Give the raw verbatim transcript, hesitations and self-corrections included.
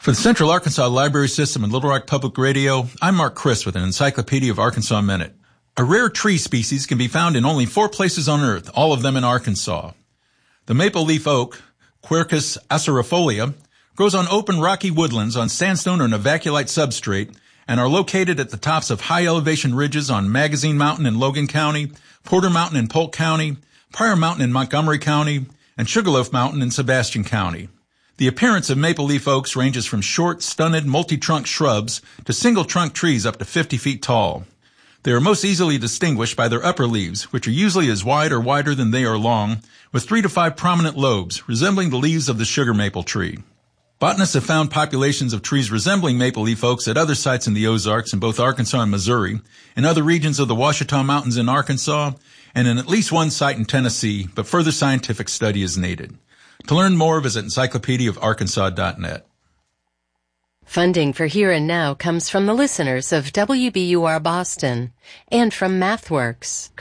For the Central Arkansas Library System and Little Rock Public Radio, I'm Mark Chris with an Encyclopedia of Arkansas Minute. A rare tree species can be found in only four places on Earth, all of them in Arkansas. The maple leaf oak, Quercus acerifolia, grows on open rocky woodlands on sandstone or novaculite substrate and are located at the tops of high elevation ridges on Magazine Mountain in Logan County, Porter Mountain in Polk County, Pryor Mountain in Montgomery County, and Sugarloaf Mountain in Sebastian County. The appearance of maple leaf oaks ranges from short, stunted, multi-trunk shrubs to single-trunk trees up to fifty feet tall. They are most easily distinguished by their upper leaves, which are usually as wide or wider than they are long, with three to five prominent lobes, resembling the leaves of the sugar maple tree. Botanists have found populations of trees resembling maple leaf oaks at other sites in the Ozarks in both Arkansas and Missouri, in other regions of the Ouachita Mountains in Arkansas, and in at least one site in Tennessee, but further scientific study is needed. To learn more, visit encyclopedia of arkansas dot net. Funding for Here and Now comes from the listeners of W B U R Boston and from MathWorks.